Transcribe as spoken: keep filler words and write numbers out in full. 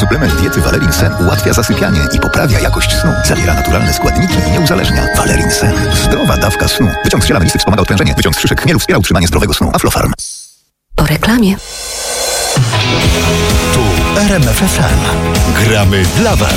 Suplement diety Valerin Sen ułatwia zasypianie i poprawia jakość snu. Zawiera naturalne składniki i nie uzależnia. Valerin Sen. Zdrowa dawka snu. Wyciąg z ziela melisy wspomaga odprężenie. Wyciąg z szyszek chmielu wspiera utrzymanie zdrowego snu. Aflofarm. Po reklamie. Tu R M F F M. Gramy dla Was.